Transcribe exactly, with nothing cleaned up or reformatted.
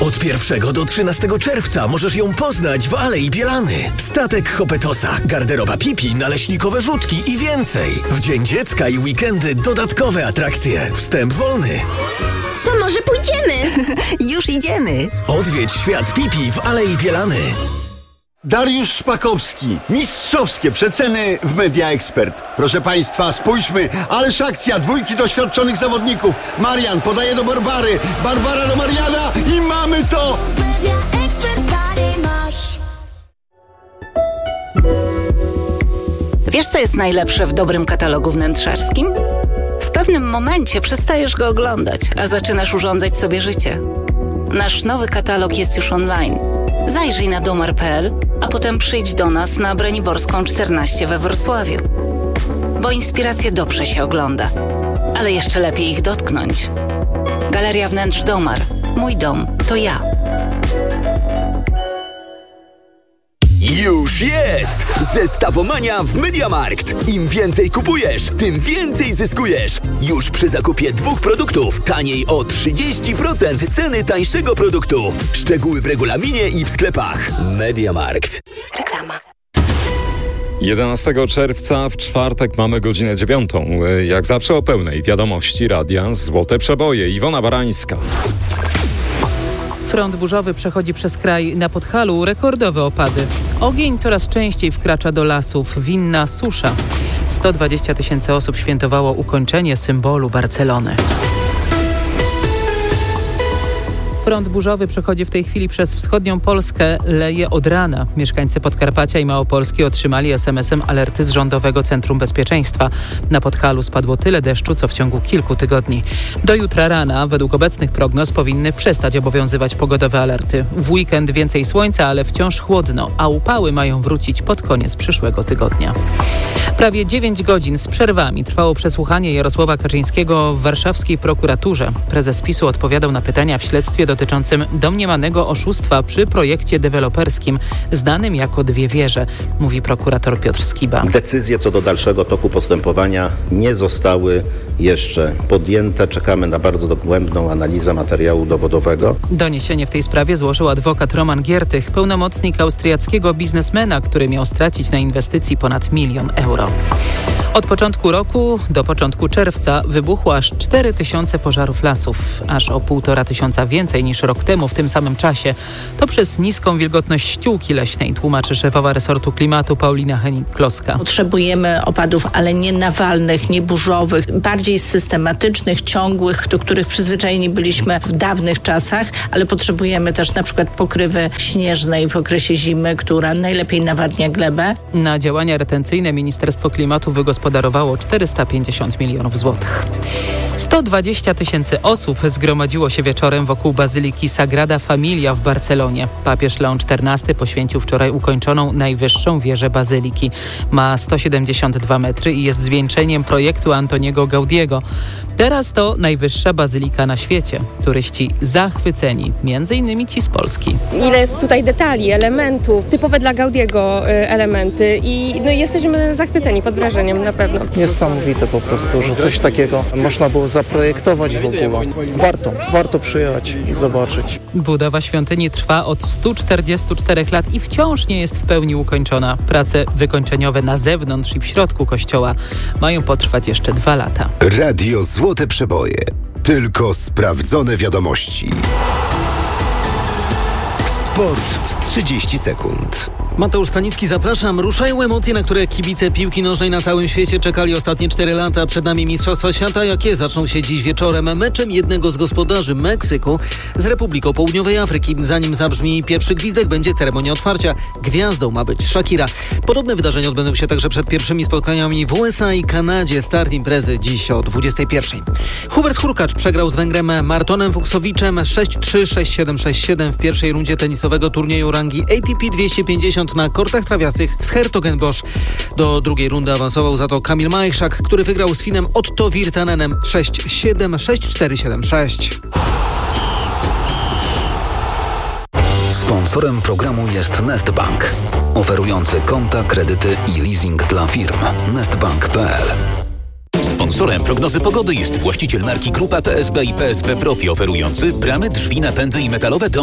Od pierwszego do trzynastego czerwca możesz ją poznać w Alei Bielany. Statek Hopetosa, garderoba Pipi, naleśnikowe rzutki i więcej. W Dzień Dziecka i weekendy dodatkowe atrakcje. Wstęp wolny. To może pójdziemy? Już idziemy. Odwiedź świat Pipi w Alei Bielany. Dariusz Szpakowski. Mistrzowskie przeceny w Media Expert. Proszę Państwa, spójrzmy, ależ akcja dwójki doświadczonych zawodników. Marian podaje do Barbary, Barbara do Mariana i mamy to! Media Expert masz. Wiesz, co jest najlepsze w dobrym katalogu wnętrzarskim? W pewnym momencie przestajesz go oglądać, a zaczynasz urządzać sobie życie. Nasz nowy katalog jest już online. Zajrzyj na domar kropka p l, a potem przyjdź do nas na Braniborską czternaście we Wrocławiu. Bo inspiracje dobrze się ogląda, ale jeszcze lepiej ich dotknąć. Galeria Wnętrz Domar. Mój dom to ja. Już jest! Zestawomania w MediaMarkt. Im więcej kupujesz, tym więcej zyskujesz. Już przy zakupie dwóch produktów taniej o trzydzieści procent ceny tańszego produktu. Szczegóły w regulaminie i w sklepach. MediaMarkt. Reklama. jedenastego czerwca w czwartek mamy godzinę dziewiątą. Jak zawsze o pełnej wiadomości radia Złote Przeboje. Iwona Barańska. Front burzowy przechodzi przez kraj. Na Podhalu rekordowe opady. Ogień coraz częściej wkracza do lasów. Winna susza. sto dwadzieścia tysięcy osób świętowało ukończenie symbolu Barcelony. Front burzowy przechodzi w tej chwili przez wschodnią Polskę, leje od rana. Mieszkańcy Podkarpacia i Małopolski otrzymali es em esem alerty z Rządowego Centrum Bezpieczeństwa. Na Podhalu spadło tyle deszczu, co w ciągu kilku tygodni. Do jutra rana, według obecnych prognoz, powinny przestać obowiązywać pogodowe alerty. W weekend więcej słońca, ale wciąż chłodno, a upały mają wrócić pod koniec przyszłego tygodnia. Prawie dziewięć godzin z przerwami trwało przesłuchanie Jarosława Kaczyńskiego w warszawskiej prokuraturze. Prezes PiSu odpowiadał na pytania w śledztwie dotyczącym domniemanego oszustwa przy projekcie deweloperskim znanym jako Dwie Wieże, mówi prokurator Piotr Skiba. Decyzje co do dalszego toku postępowania nie zostały jeszcze podjęte. Czekamy na bardzo dogłębną analizę materiału dowodowego. Doniesienie w tej sprawie złożył adwokat Roman Giertych, pełnomocnik austriackiego biznesmena, który miał stracić na inwestycji ponad milion euro. Od początku roku do początku czerwca wybuchło aż cztery tysiące pożarów lasów, aż o półtora tysiąca więcej niż rok temu w tym samym czasie. To przez niską wilgotność ściółki leśnej, tłumaczy szefowa resortu klimatu Paulina Hennig-Kloska. Potrzebujemy opadów, ale nie nawalnych, nie burzowych, bardziej systematycznych, ciągłych, do których przyzwyczajeni byliśmy w dawnych czasach, ale potrzebujemy też na przykład pokrywy śnieżnej w okresie zimy, która najlepiej nawadnia glebę. Na działania retencyjne Ministerstwo Klimatu wygospodarowało czterysta pięćdziesiąt milionów złotych. sto dwadzieścia tysięcy osób zgromadziło się wieczorem wokół Bazyliki Sagrada Familia w Barcelonie. Papież Leon czternasty poświęcił wczoraj ukończoną najwyższą wieżę Bazyliki. Ma sto siedemdziesiąt dwa metry i jest zwieńczeniem projektu Antoniego Gaudiego. Teraz to najwyższa bazylika na świecie. Turyści zachwyceni, między innymi ci z Polski. Ile jest tutaj detali, elementów, typowe dla Gaudiego elementy i no, jesteśmy zachwyceni, pod wrażeniem na pewno. Niesamowite po prostu, że coś takiego można było zaprojektować w ogóle. Warto, warto przyjechać i zobaczyć. Budowa świątyni trwa od stu czterdziestu czterech lat i wciąż nie jest w pełni ukończona. Prace wykończeniowe na zewnątrz i w środku kościoła mają potrwać jeszcze dwa lata. Radio Złote Przeboje. Tylko sprawdzone wiadomości. Sport w trzydzieści sekund. Mateusz Stanicki, zapraszam. Ruszają emocje, na które kibice piłki nożnej na całym świecie czekali ostatnie cztery lata. Przed nami Mistrzostwa Świata, jakie zaczną się dziś wieczorem meczem jednego z gospodarzy Meksyku z Republiką Południowej Afryki. Zanim zabrzmi pierwszy gwizdek, będzie ceremonia otwarcia. Gwiazdą ma być Shakira. Podobne wydarzenia odbędą się także przed pierwszymi spotkaniami w U S A i Kanadzie. Start imprezy dziś o dwudziestej pierwszej. Hubert Hurkacz przegrał z Węgrem Martonem Fuksowiczem sześć trzy, sześć siedem, sześć siedem w pierwszej rundzie tenisowego turnieju rangi A T P dwieście pięćdziesiąt na kortach trawiastych z Hertogenbosch. Do drugiej rundy awansował za to Kamil Majchrzak, który wygrał z Finem Otto Virtanenem sześć siedem, sześć cztery, siedem sześć. Sponsorem programu jest Nestbank, oferujący konta, kredyty i leasing dla firm. nestbank kropka p l. Sponsorem prognozy pogody jest właściciel marki Grupa P S B i P S B Profi, oferujący bramy, drzwi, napędy i metalowe do